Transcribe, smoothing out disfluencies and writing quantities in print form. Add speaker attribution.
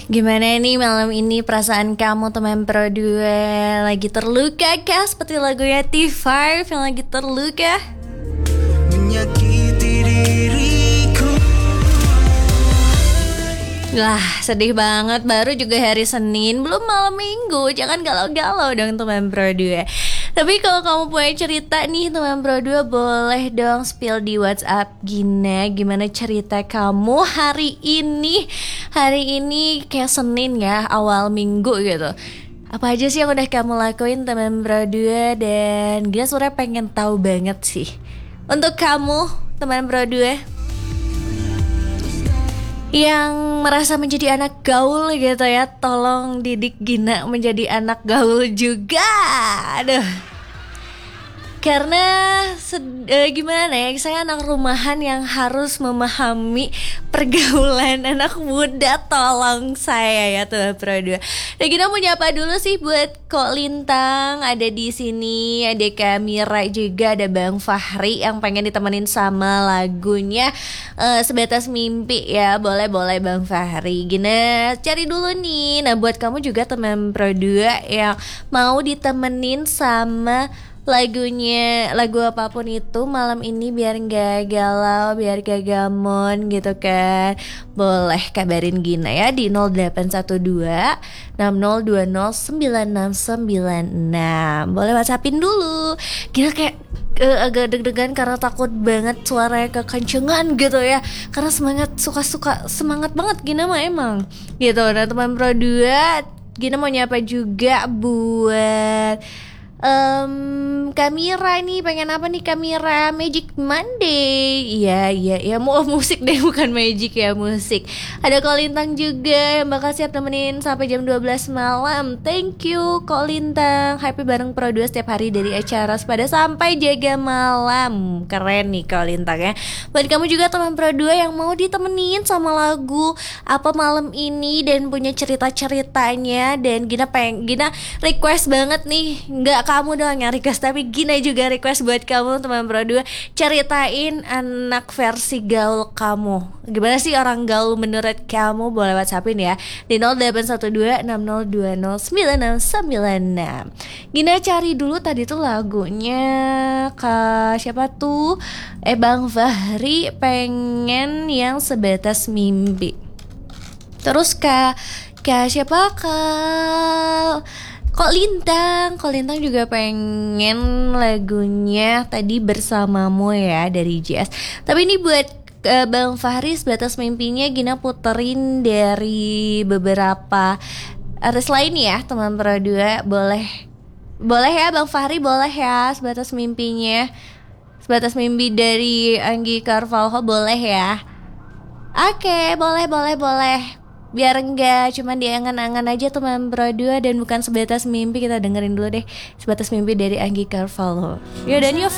Speaker 1: Gimana nih malam ini perasaan kamu teman berdua? Lagi terluka kah? Seperti lagunya T5 yang lagi terluka?
Speaker 2: Menyakiti diriku.
Speaker 1: Lah, sedih banget. Baru juga hari Senin, belum malam minggu. Jangan galau-galau dong teman berdua. Tapi kalau kamu punya cerita nih teman berdua, boleh dong spill di WhatsApp gimana cerita kamu hari ini. Hari ini kayak Senin ya, awal minggu gitu. Apa aja sih yang udah kamu lakuin teman berdua? Dan Gina sebenarnya pengen tahu banget sih. Untuk kamu teman berdua yang merasa menjadi anak gaul gitu ya, tolong didik Gina menjadi anak gaul juga. Aduh. Karena gimana ya, saya anak rumahan yang harus memahami pergaulan anak muda. Tolong saya ya tuh berdua. Dan Gina mau nyapa dulu sih buat Kok Lintang ada di sini, ada Kamira juga, ada Bang Fahri yang pengen ditemenin sama lagunya Sebatas Mimpi ya. Boleh Bang Fahri. Gina cari dulu nih. Nah buat kamu juga teman berdua yang mau ditemenin sama lagu apapun itu malam ini biar gak galau, biar gak gamon gitu kan, boleh kabarin Gina ya di 0812 6020 9696. Boleh whatsappin dulu. Gina kayak agak deg-degan karena takut banget suaranya kekencengan gitu ya, karena suka semangat banget Gina mah emang gitu. Nah teman berdua, Gina mau nyapa juga buat Kamira nih, pengen apa nih Kamira? Magic Monday. Iya, mau musik deh, bukan magic ya, musik. Ada Kolintang juga yang bakal siap nemenin sampai jam 12 malam. Thank you Kolintang. Happy bareng Pro 2 setiap hari dari acara Sepada sampai jaga malam. Keren nih Kolintang ya. Buat kamu juga teman Pro 2 yang mau ditemenin sama lagu apa malam ini dan punya cerita-ceritanya, dan Gina request banget nih, nggak kamu doang yang request, tapi Gina juga request buat kamu teman Pro 2, ceritain anak versi gaul kamu. Gimana sih orang gaul menurut kamu? Boleh whatsappin ya di 0812 6020 9696. Gina cari dulu tadi tuh lagunya siapa tuh? Bang Fahri pengen yang Sebatas Mimpi. Terus Kak siapa Kok Lintang juga pengen lagunya Tadi Bersamamu ya dari JS. Tapi ini buat Bang Fahri Sebatas Mimpinya Gina puterin dari beberapa artis lain ya teman Pro 2. Boleh ya Bang Fahri, boleh ya Sebatas Mimpinya, Sebatas Mimpi dari Anggi Carvalho, boleh ya? Oke, boleh. Biar enggak cuma diangan-angan aja teman Pro 2 dan bukan Sebatas Mimpi, kita dengerin dulu deh Sebatas Mimpi dari Anggi Carvalho. Yaudah, yuk.